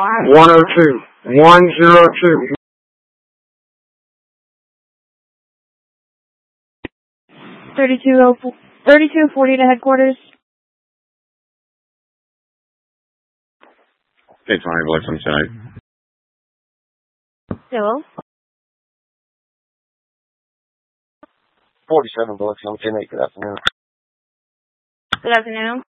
102. 102. 3240 to headquarters. Okay, 5, what's inside? Hello? 47 bullets on 10-8. Good afternoon. Good afternoon.